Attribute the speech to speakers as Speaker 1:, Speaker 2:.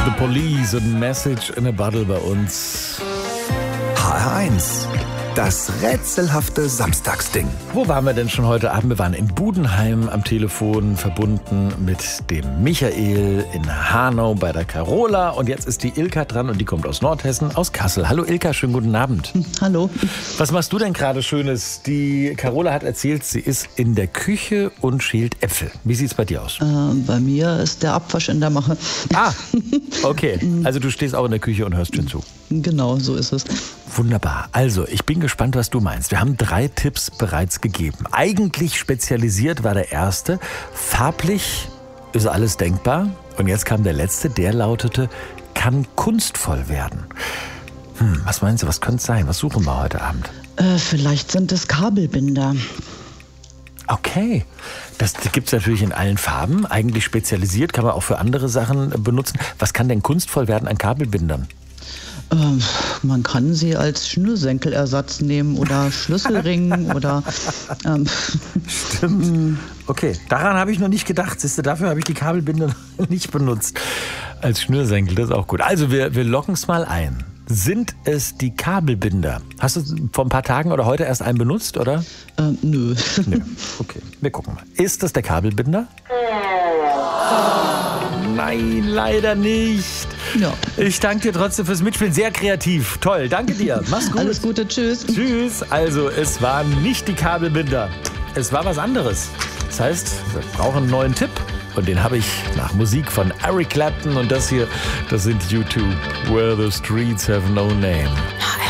Speaker 1: The Police und Message in a Bottle bei uns.
Speaker 2: HR1, das rätselhafte Samstagsding.
Speaker 1: Wo waren wir denn schon heute Abend? Wir waren in Budenheim am Telefon, verbunden mit dem Michael, in Hanau bei der Carola. Und jetzt ist die Ilka dran und die kommt aus Nordhessen, aus Kassel. Hallo Ilka, schönen guten Abend.
Speaker 3: Hallo.
Speaker 1: Was machst du denn gerade Schönes? Die Carola hat erzählt, sie ist in der Küche und schält Äpfel. Wie sieht's bei dir aus?
Speaker 3: Bei mir ist der Abwasch in der Mache.
Speaker 1: Ah, okay. Also du stehst auch in der Küche und hörst schön zu.
Speaker 3: Genau, so ist es.
Speaker 1: Wunderbar. Also, ich bin gespannt, was du meinst. Wir haben 3 Tipps bereits gegeben. Eigentlich spezialisiert war der erste. Farblich ist alles denkbar. Und jetzt kam der letzte, der lautete, kann kunstvoll werden. Was meinst du, was könnte es sein? Was suchen wir heute Abend?
Speaker 3: Vielleicht sind es Kabelbinder.
Speaker 1: Okay, das gibt es natürlich in allen Farben. Eigentlich spezialisiert, kann man auch für andere Sachen benutzen. Was kann denn kunstvoll werden an Kabelbindern?
Speaker 3: Man kann sie als Schnürsenkelersatz nehmen oder Schlüsselring oder...
Speaker 1: Stimmt. Okay, daran habe ich noch nicht gedacht. Siehst du, dafür habe ich die Kabelbinder nicht benutzt. Als Schnürsenkel, das ist auch gut. Also wir locken es mal ein. Sind es die Kabelbinder? Hast du vor ein paar Tagen oder heute erst einen benutzt, oder?
Speaker 3: Nö.
Speaker 1: Nö. Okay, wir gucken mal. Ist das der Kabelbinder? Nein, leider nicht.
Speaker 3: Ja.
Speaker 1: Ich danke dir trotzdem fürs Mitspielen. Sehr kreativ. Toll, danke dir. Mach's gut.
Speaker 3: Alles Gute, tschüss.
Speaker 1: Tschüss. Also, es waren nicht die Kabelbinder. Es war was anderes. Das heißt, wir brauchen einen neuen Tipp. Und den habe ich nach Musik von Eric Clapton. Und das hier, das sind U2. Where the Streets Have No Name.